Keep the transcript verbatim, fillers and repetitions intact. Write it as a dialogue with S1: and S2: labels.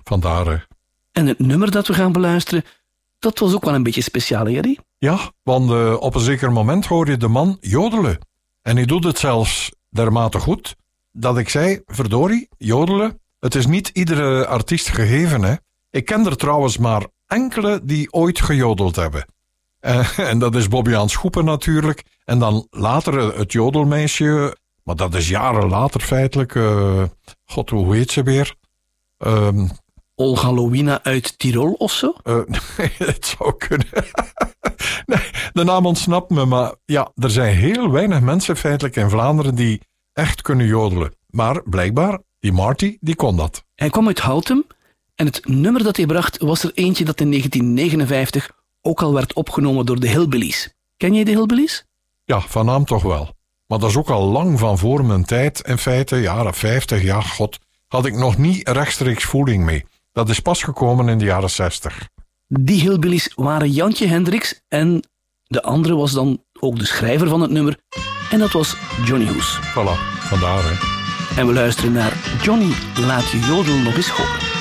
S1: vandaar. Hè.
S2: En het nummer dat we gaan beluisteren, dat was ook wel een beetje speciaal, Jerry?
S1: Ja, want uh, op een zeker moment hoor je de man jodelen. En hij doet het zelfs dermate goed, dat ik zei, verdorie, jodelen, het is niet iedere artiest gegeven, hè. Ik ken er trouwens maar enkele die ooit gejodeld hebben. Uh, en dat is Bobbejaan Schoepen natuurlijk. En dan later het jodelmeisje, maar dat is jaren later feitelijk. Uh, God, hoe heet ze weer? Um,
S2: Olga Lowina uit Tirol of zo?
S1: Uh, nee, het zou kunnen. Nee, de naam ontsnapt me, maar ja, er zijn heel weinig mensen feitelijk in Vlaanderen die echt kunnen jodelen. Maar blijkbaar, die Marty, die kon dat.
S2: Hij kwam uit Houten en het nummer dat hij bracht was er eentje dat in negentien negenenvijftig ook al werd opgenomen door de Hillbillies. Ken jij de Hillbillies?
S1: Ja, van naam toch wel. Maar dat is ook al lang van voor mijn tijd. In feite, jaren vijftig, ja, god, had ik nog niet rechtstreeks voeling mee. Dat is pas gekomen in de jaren zestig.
S2: Die Hillbillies waren Jantje Hendricks en de andere was dan ook de schrijver van het nummer. En dat was Johnny Hoes.
S1: Voilà, vandaar hè.
S2: En we luisteren naar Johnny, laat je jodel nog eens horen.